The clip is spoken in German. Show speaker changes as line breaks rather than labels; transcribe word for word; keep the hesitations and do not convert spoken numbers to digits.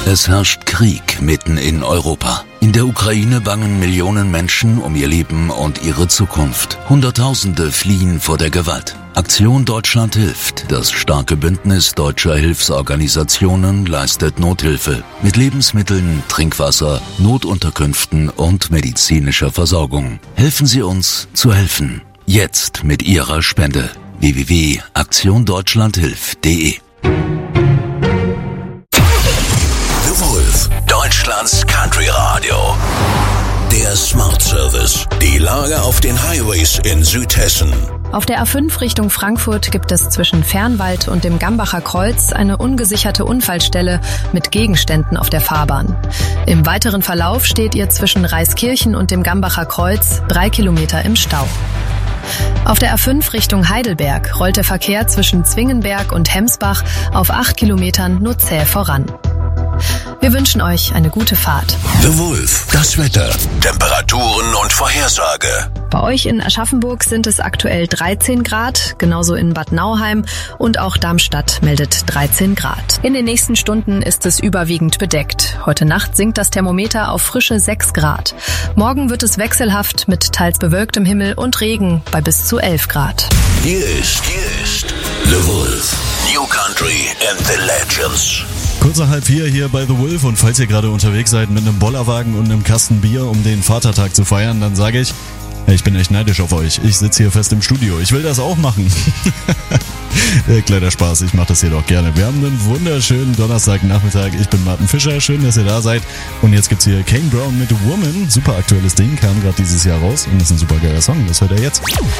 Es herrscht Krieg mitten in Europa. In der Ukraine bangen Millionen Menschen um ihr Leben und ihre Zukunft. Hunderttausende fliehen vor der Gewalt. Aktion Deutschland hilft. Das starke Bündnis deutscher Hilfsorganisationen leistet Nothilfe mit Lebensmitteln, Trinkwasser, Notunterkünften und medizinischer Versorgung. Helfen Sie uns zu helfen. Jetzt mit Ihrer Spende. w w w punkt aktion deutschland hilft punkt de
The Wolf, Deutschlands Country Radio. Der Smart Service. Die Lage auf den Highways in Südhessen.
Auf der A fünf Richtung Frankfurt gibt es zwischen Fernwald und dem Gambacher Kreuz eine ungesicherte Unfallstelle mit Gegenständen auf der Fahrbahn. Im weiteren Verlauf steht ihr zwischen Reiskirchen und dem Gambacher Kreuz drei Kilometer im Stau. Auf der A fünf Richtung Heidelberg rollt der Verkehr zwischen Zwingenberg und Hemsbach auf acht Kilometern nur zäh voran. Wir wünschen euch eine gute Fahrt.
The Wolf, das Wetter, Temperaturen und Vorhersage.
Bei euch in Aschaffenburg sind es aktuell dreizehn Grad, genauso in Bad Nauheim, und auch Darmstadt meldet dreizehn Grad. In den nächsten Stunden ist es überwiegend bedeckt. Heute Nacht sinkt das Thermometer auf frische sechs Grad. Morgen wird es wechselhaft mit teils bewölktem Himmel und Regen bei bis zu elf Grad.
Hier ist, hier ist The Wolf, New Country and the Legends.
Kurz nach halb vier hier bei The Wolf, und falls ihr gerade unterwegs seid mit einem Bollerwagen und einem Kasten Bier, um den Vatertag zu feiern, dann sage ich, ich bin echt neidisch auf euch. Ich sitze hier fest im Studio. Ich will das auch machen. Kleiner Spaß, ich mache das hier doch gerne. Wir haben einen wunderschönen Donnerstagnachmittag. Ich bin Martin Fischer, schön, dass ihr da seid. Und jetzt gibt's hier Kane Brown mit Woman. Super aktuelles Ding, kam gerade dieses Jahr raus und ist ein super geiler Song. Das hört ihr jetzt.